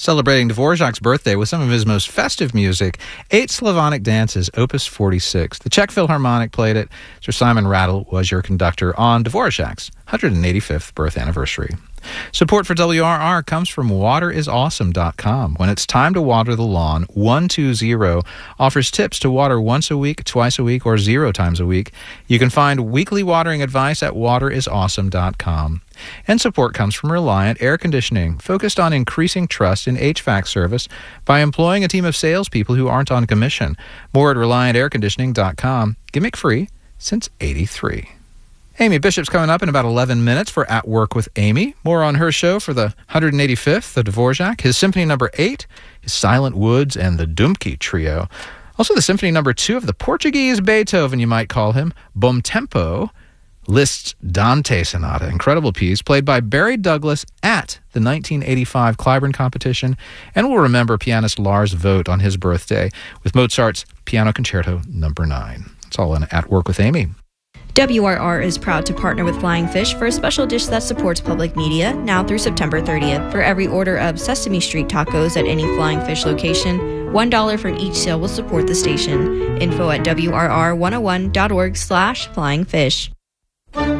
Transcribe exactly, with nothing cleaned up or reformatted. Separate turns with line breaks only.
Celebrating Dvorak's birthday with some of his most festive music, Eight Slavonic Dances, Opus forty-six. The Czech Philharmonic played it. Sir Simon Rattle was your conductor on Dvorak's one hundred eighty-fifth birth anniversary. Support for W R R comes from water is awesome dot com. When it's time to water the lawn, one two zero offers tips to water once a week, twice a week, or zero times a week. You can find weekly watering advice at water is awesome dot com. And support comes from Reliant Air Conditioning, focused on increasing trust in H V A C service by employing a team of salespeople who aren't on commission. More at reliant air conditioning dot com. Gimmick free since eighty-three. Amy Bishop's coming up in about eleven minutes for At Work with Amy. More on her show for the one hundred eighty-fifth, the Dvorak, his Symphony Number eight, his Silent Woods, and the Dumke Trio. Also the Symphony Number two of the Portuguese Beethoven, you might call him, Bom Tempo, Liszt's Dante Sonata, incredible piece, played by Barry Douglas at the nineteen eighty-five Clyburn competition, and we'll remember pianist Lars Vogt on his birthday with Mozart's Piano Concerto Number nine. It's all in At Work with Amy.
W R R is proud to partner with Flying Fish for a special dish that supports public media now through September thirtieth. For every order of Sesame Street tacos at any Flying Fish location, one dollar from each sale will support the station. Info at W R R one oh one dot org slash flying fish.